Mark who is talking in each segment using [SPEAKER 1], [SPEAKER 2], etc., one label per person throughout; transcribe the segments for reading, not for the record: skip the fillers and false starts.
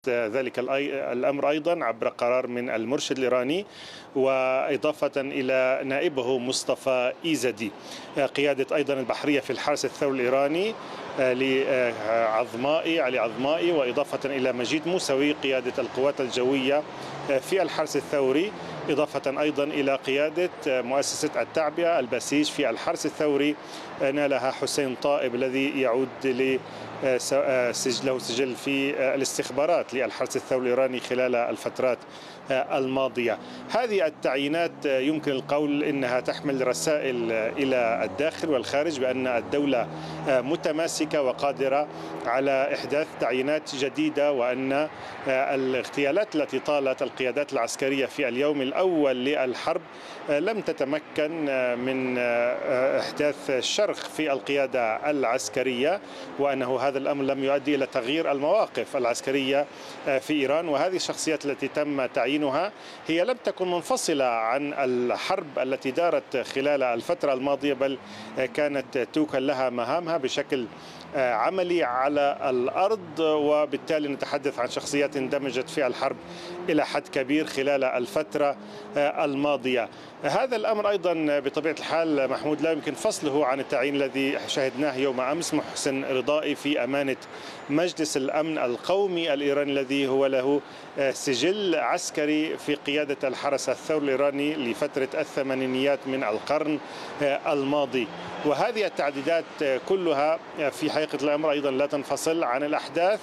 [SPEAKER 1] ذلك الأمر أيضا عبر قرار من المرشد الإيراني، وإضافة إلى نائبه مصطفى إيزدي. قيادة أيضا البحرية في الحرس الثوري الإيراني علي عظمائي، وإضافة إلى مجيد موسوي قيادة القوات الجوية في الحرس الثوري، إضافة أيضا إلى قيادة مؤسسة التعبئة البسيج في الحرس الثوري نالها حسين طائب الذي يعود له سجل في الاستخبارات للحرس الثوري الإيراني خلال الفترات الماضية. هذه التعيينات يمكن القول إنها تحمل رسائل إلى الداخل والخارج بأن الدولة متماسكة وقادرة على إحداث تعيينات جديدة، وأن الاغتيالات التي طالت القيادات العسكرية في اليوم الأول للحرب لم تتمكن من إحداث شرخ في القيادة العسكرية، وأنه هذا الأمر لم يؤدي إلى تغيير المواقف العسكرية في إيران. وهذه الشخصيات التي تم تعيينها هي لم تكن منفصلة عن الحرب التي دارت خلال الفترة الماضية، بل كانت توكل لها مهامها بشكل عملي على الأرض، وبالتالي نتحدث عن شخصيات اندمجت في الحرب إلى حد كبير خلال الفترة الماضية. هذا الأمر أيضا بطبيعة الحال محمود لا يمكن فصله عن التعيين الذي شهدناه يوم أمس محسن رضائي في أمانة مجلس الأمن القومي الإيراني، الذي هو له سجل عسكري في قيادة الحرس الثوري الإيراني لفترة الثمانينيات من القرن الماضي. وهذه التعديلات كلها في حقيقة الأمر أيضا لا تنفصل عن الأحداث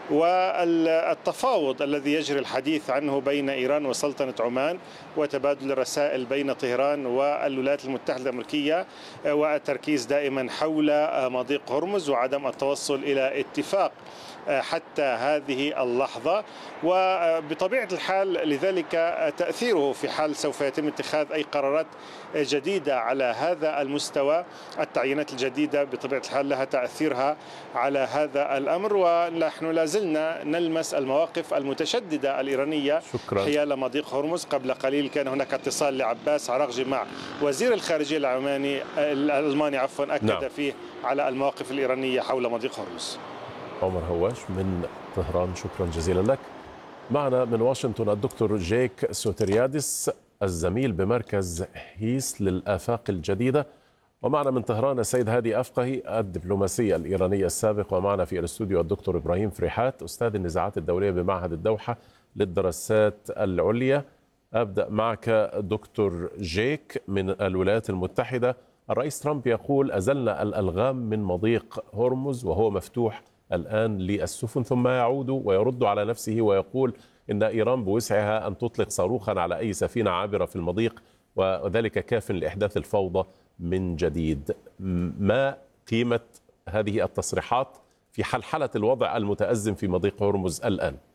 [SPEAKER 1] والتفاوض الذي يجري الحديث عنه بين إيران وسلطنة عمان، وتبادل الرسائل بين طهران والولايات المتحدة الأمريكية، والتركيز دائما حول مضيق هرمز وعدم التوصل إلى اتفاق حتى هذه اللحظة. وبطبيعة الحال لذلك تأثيره في حال سوف يتم اتخاذ أي قرارات جديدة على هذا المستوى. التعيينات الجديدة بطبيعة الحال لها تأثيرها على هذا الأمر، ونحن لازلنا نلمس المواقف المتشددة الإيرانية حيال مضيق هرمز. قبل قليل كان هناك اتصال لعباس عراقجي مع وزير الخارجية الألماني أكد فيه على المواقف الإيرانية حول مضيق هرمز.
[SPEAKER 2] عمر هواش من طهران، شكرا جزيلا لك. معنا من واشنطن الدكتور جيك سوتريادس الزميل بمركز هيس للآفاق الجديدة، ومعنا من طهران السيد هادي أفقهي الدبلوماسي الإيراني السابق، ومعنا في الاستوديو الدكتور إبراهيم فريحات أستاذ النزاعات الدولية بمعهد الدوحة للدراسات العليا. أبدأ معك دكتور جيك من الولايات المتحدة. الرئيس ترامب يقول أزلنا الألغام من مضيق هرمز وهو مفتوح الآن للسفن، ثم يعود ويرد على نفسه ويقول إن إيران بوسعها أن تطلق صاروخا على أي سفينة عابرة في المضيق، وذلك كاف لإحداث الفوضى من جديد. ما قيمة هذه التصريحات في حلحلة الوضع المتأزم في مضيق هرمز الآن؟